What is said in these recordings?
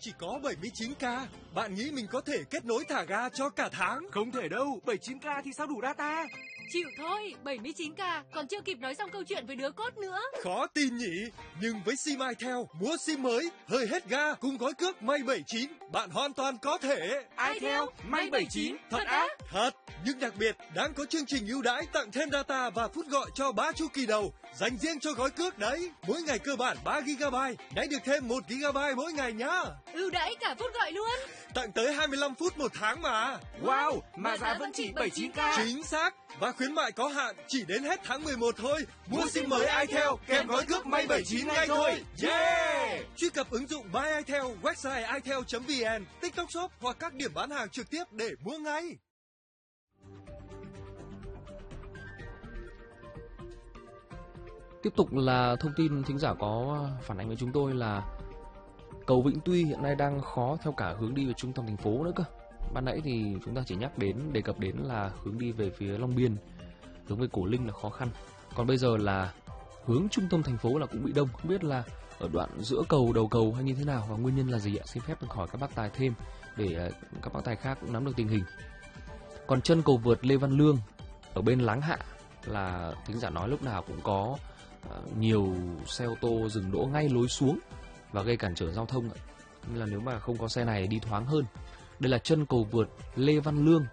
chỉ có 79k. Bạn nghĩ mình có thể kết nối thả ga cho cả tháng? Không thể đâu, 79k thì sao đủ data? Chịu thôi, 79k, còn chưa kịp nói xong câu chuyện với đứa cốt nữa. Khó tin nhỉ, nhưng với sim Itel, mua sim mới, hơi hết ga cùng gói cước May 79, bạn hoàn toàn có thể. Itel, May 79, thật á? Thật, nhưng đặc biệt, đang có chương trình ưu đãi tặng thêm data và phút gọi cho 3 chu kỳ đầu, dành riêng cho gói cước đấy. Mỗi ngày cơ bản 3GB, nãy được thêm 1GB mỗi ngày nhá. Ưu đãi cả phút gọi luôn. Tặng tới 25 phút một tháng mà. Wow, mà giá vẫn chỉ 79k. Chính xác, và khuyến mại có hạn chỉ đến hết tháng 11 thôi. Mua sim mới Itel kèm gói cước May 79 ngay thôi. Yeah! Truy cập ứng dụng My Itel, website itel.vn, TikTok Shop hoặc các điểm bán hàng trực tiếp để mua ngay. Tiếp tục là thông tin thính giả có phản ánh với chúng tôi là cầu Vĩnh Tuy hiện nay đang khó theo cả hướng đi về trung tâm thành phố nữa cơ. Ban nãy thì chúng ta chỉ đề cập đến là hướng đi về phía Long Biên, hướng về Cổ Linh là khó khăn. Còn bây giờ là hướng trung tâm thành phố là cũng bị đông, không biết là ở đoạn giữa cầu, đầu cầu hay như thế nào và nguyên nhân là gì ạ? Xin phép được hỏi các bác tài thêm để các bác tài khác cũng nắm được tình hình. Còn chân cầu vượt Lê Văn Lương ở bên Láng Hạ là thính giả nói lúc nào cũng có nhiều xe ô tô dừng đỗ ngay lối xuống và gây cản trở giao thông ạ. Nên là nếu mà không có xe này đi thoáng hơn. Đây là chân cầu vượt Lê Văn Lương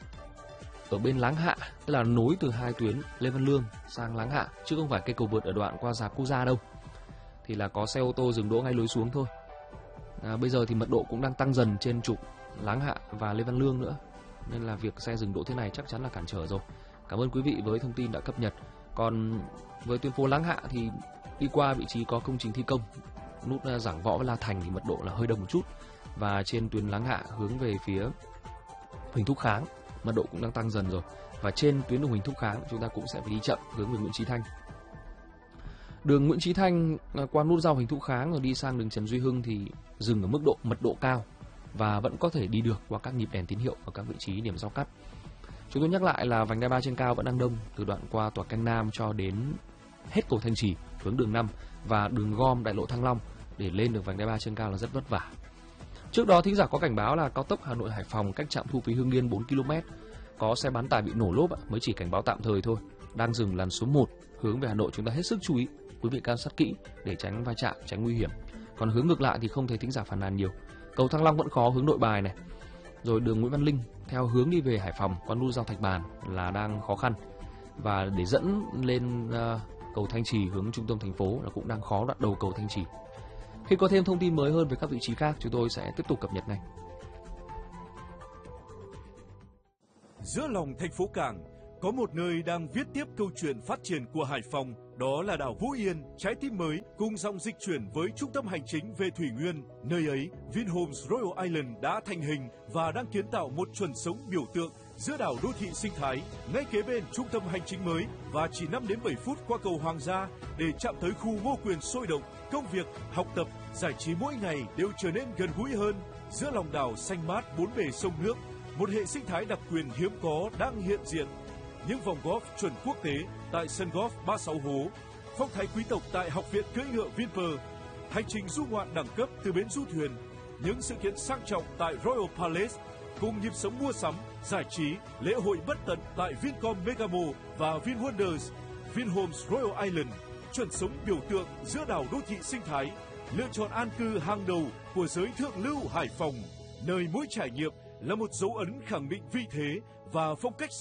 ở bên Láng Hạ, tức là nối từ hai tuyến Lê Văn Lương sang Láng Hạ, chứ không phải cây cầu vượt ở đoạn qua Già Quốc Gia đâu. Thì là có xe ô tô dừng đỗ ngay lối xuống thôi. Bây giờ thì mật độ cũng đang tăng dần trên trục Láng Hạ và Lê Văn Lương nữa, nên là việc xe dừng đỗ thế này chắc chắn là cản trở rồi. Cảm ơn quý vị với thông tin đã cập nhật. Còn với tuyến phố Láng Hạ thì đi qua vị trí có công trình thi công, nút Giảng Võ với La Thành thì mật độ là hơi đông một chút. Và trên tuyến Láng Hạ hướng về phía Huỳnh Thúc Kháng, mật độ cũng đang tăng dần rồi. Và trên tuyến đường Huỳnh Thúc Kháng chúng ta cũng sẽ phải đi chậm hướng về Nguyễn Chí Thanh. Đường Nguyễn Chí Thanh qua nút giao Huỳnh Thúc Kháng rồi đi sang đường Trần Duy Hưng thì dừng ở mật độ cao và vẫn có thể đi được qua các nhịp đèn tín hiệu ở các vị trí điểm giao cắt. Chúng tôi nhắc lại là vành đai 3 trên cao vẫn đang đông, từ đoạn qua tòa Canh Nam cho đến hết cầu Thanh Trì hướng đường 5 và đường gom đại lộ Thăng Long để lên được vành đai 3 trên cao là rất vất vả. Trước đó thính giả có cảnh báo là cao tốc Hà Nội Hải Phòng cách trạm thu phí Hưng Yên 4 km có xe bán tải bị nổ lốp mới chỉ cảnh báo tạm thời thôi, đang dừng làn số 1 hướng về Hà Nội. Chúng ta hết sức chú ý, quý vị quan sát kỹ để tránh va chạm, tránh nguy hiểm. Còn hướng ngược lại thì không thấy thính giả phàn nàn nhiều. Cầu Thăng Long vẫn khó hướng Nội Bài này, rồi đường Nguyễn Văn Linh theo hướng đi về Hải Phòng qua nút giao Thạch Bàn là đang khó khăn, và để dẫn lên cầu Thanh Trì hướng trung tâm thành phố là cũng đang khó đoạn đầu cầu Thanh Trì. Khi có thêm thông tin mới hơn về các vị trí khác, chúng tôi sẽ tiếp tục cập nhật ngay. Giữa lòng thành phố Cảng, có một nơi đang viết tiếp câu chuyện phát triển của Hải Phòng, đó là đảo Vũ Yên, trái tim mới cùng dòng dịch chuyển với trung tâm hành chính về Thủy Nguyên. Nơi ấy, Vinhomes Royal Island đã thành hình và đang kiến tạo một chuẩn sống biểu tượng giữa đảo đô thị sinh thái, ngay kế bên trung tâm hành chính mới và chỉ 5 đến 7 phút qua cầu Hoàng Gia để chạm tới khu Ngô Quyền sôi động. Công việc, học tập, giải trí mỗi ngày đều trở nên gần gũi hơn. Giữa lòng đảo xanh mát bốn bề sông nước, một hệ sinh thái đặc quyền hiếm có đang hiện diện. Những vòng golf chuẩn quốc tế tại sân golf 36 hố, phong thái quý tộc tại học viện cưỡi ngựa Vinpearl, hành trình du ngoạn đẳng cấp từ bến du thuyền, những sự kiện sang trọng tại Royal Palace, cùng nhịp sống mua sắm, giải trí, lễ hội bất tận tại Vincom Megamo và VinWonders. Vinhomes Royal Island, chuẩn sống biểu tượng giữa đảo đô thị sinh thái, lựa chọn an cư hàng đầu của giới thượng lưu Hải Phòng, nơi mỗi trải nghiệm là một dấu ấn khẳng định vị thế và phong cách